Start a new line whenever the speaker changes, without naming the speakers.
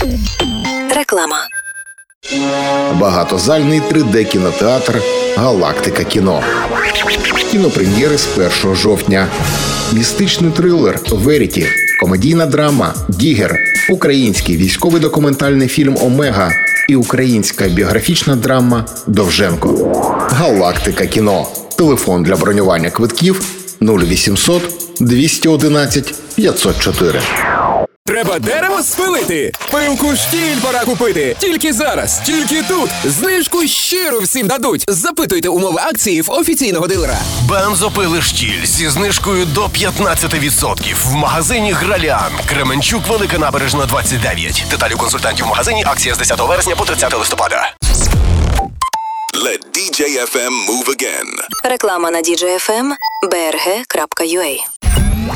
Реклама.
Багатозальний 3D-кінотеатр «Галактика кіно». Кінопрем'єри з 1 жовтня. Містичний трилер «Веріті», комедійна драма «Дігер», український військовий документальний фільм «Омега» і українська біографічна драма «Довженко». «Галактика кіно». Телефон для бронювання квитків 0800 211 504.
Треба дерево спилити? Пилку штіль пора купити. Тільки зараз, тільки тут. Знижку щиро всім дадуть. Запитуйте умови акції в офіційного дилера.
Бензопили штіль зі знижкою до 15% в магазині «Гралян». Кременчук, Велика Набережна, 29. Деталі консультантів в магазині. Акція з 10 вересня по 30 листопада.
Let DJ FM move again.
Реклама на DJ FM. brg.ua